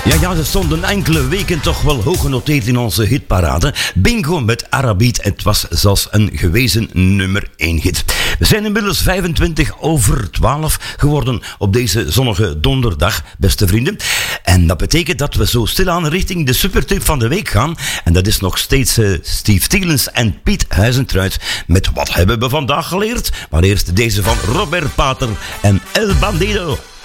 Ja, ze stonden enkele weken toch wel hoog genoteerd in onze hitparade. Bingo met Arabiet. Het was zelfs een gewezen nummer 1 hit. We zijn inmiddels 12 geworden op deze zonnige donderdag, beste vrienden. En dat betekent dat we zo stilaan richting de supertip van de week gaan. En dat is nog steeds Steve Stevens en Piet Huizentruid met Wat hebben we vandaag geleerd? Maar eerst deze van Robert Pater en El Bandido.